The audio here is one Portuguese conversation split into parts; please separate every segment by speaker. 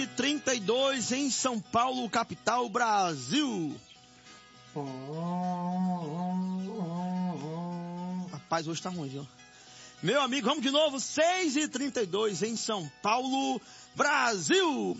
Speaker 1: 32 em São Paulo, capital, Brasil. Rapaz, hoje tá ruim, viu? Meu amigo, vamos de novo. 6h32 em São Paulo, Brasil.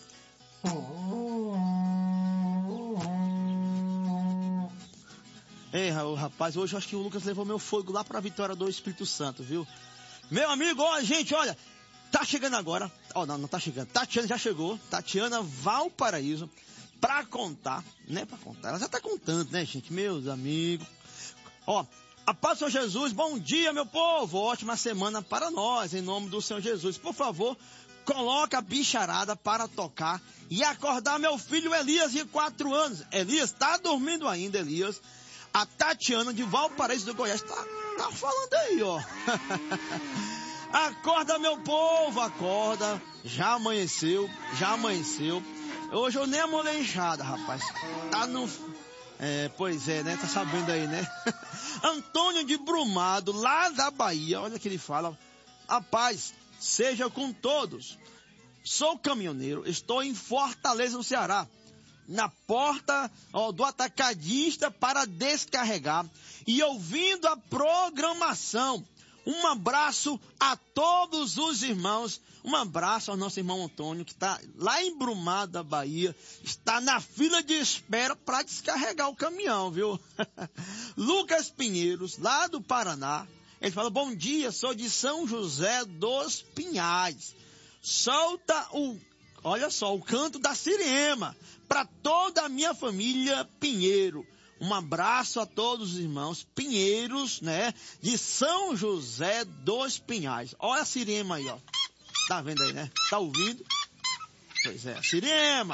Speaker 1: Ei, rapaz, hoje eu acho que o Lucas levou meu fôlego lá pra vitória do Espírito Santo, viu? Meu amigo, ó, gente, olha, tá chegando agora. Ó, não tá chegando. Tatiana já chegou. Tatiana Valparaíso pra contar, né? Pra contar. Ela já tá contando, né, gente? Meus amigos. Ó, a paz do Senhor Jesus, bom dia, meu povo. Ótima semana para nós, em nome do Senhor Jesus. Por favor, coloca a bicharada para tocar e acordar meu filho Elias, de 4 anos. Elias, tá dormindo ainda, Elias? A Tatiana de Valparaíso do Goiás tá falando aí, ó. Acorda, meu povo, acorda. Já amanheceu. Hoje eu nem amolei enxada, rapaz. Tá no... pois é, né? Tá sabendo aí, né? Antônio de Brumado, lá da Bahia. Olha o que ele fala. A paz seja com todos. Sou caminhoneiro, estou em Fortaleza, no Ceará. Na porta do atacadista para descarregar e ouvindo a programação. Um abraço a todos os irmãos. Um abraço ao nosso irmão Antônio, que está lá em Brumado da Bahia. Está na fila de espera para descarregar o caminhão, viu? Lucas Pinheiros, lá do Paraná. Ele fala, bom dia, sou de São José dos Pinhais. Solta olha só, o canto da Siriema para toda a minha família Pinheiro. Um abraço a todos os irmãos Pinheiros, né? De São José dos Pinhais. Olha a Siriema aí, ó. Tá vendo aí, né? Tá ouvindo? Pois é, Siriema.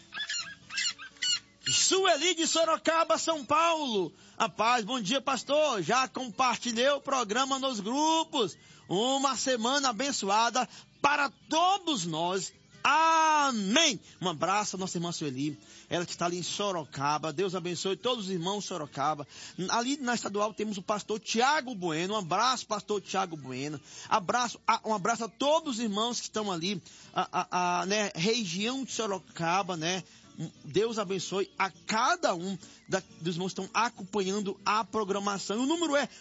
Speaker 1: Sueli de Sorocaba, São Paulo. A paz, bom dia, pastor. Já compartilhei o programa nos grupos. Uma semana abençoada para todos nós. Amém. Um abraço à nossa irmã Sueli, ela que está ali em Sorocaba. Deus abençoe todos os irmãos de Sorocaba. Ali na estadual temos o pastor Tiago Bueno. Um abraço, pastor Tiago Bueno. Um abraço a todos os irmãos que estão ali, né, região de Sorocaba, né? Deus abençoe a cada um dos irmãos que estão acompanhando a programação. O número é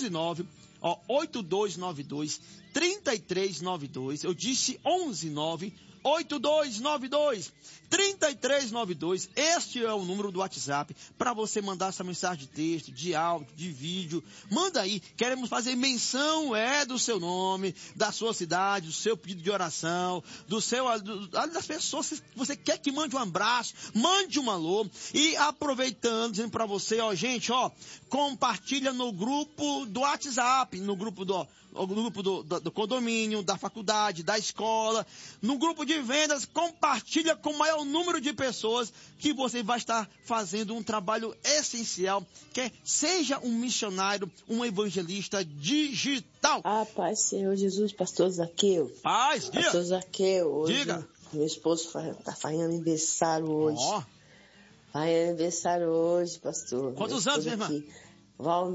Speaker 1: 119-8292-3392. Eu disse 119-8292-3392. Este é o número do WhatsApp para você mandar essa mensagem de texto, de áudio, de vídeo. Manda aí, queremos fazer menção do seu nome, da sua cidade, do seu pedido de oração, das pessoas que você quer que mande um abraço, mande um alô. E aproveitando, dizendo para você, ó, gente, ó, compartilha no grupo do WhatsApp, no grupo do condomínio, da faculdade, da escola, no grupo de vendas, compartilha com o maior número de pessoas que você vai estar fazendo um trabalho essencial, que seja um missionário, um evangelista digital.
Speaker 2: Ah, Pai, Senhor Jesus, pastor Zaqueu.
Speaker 1: Paz, diga.
Speaker 2: Pastor Zaqueu, hoje
Speaker 1: Diga.
Speaker 2: Meu esposo tá fazendo aniversário hoje.
Speaker 1: Ó.
Speaker 2: Faz aniversário hoje, pastor.
Speaker 1: Quantos anos, minha irmã?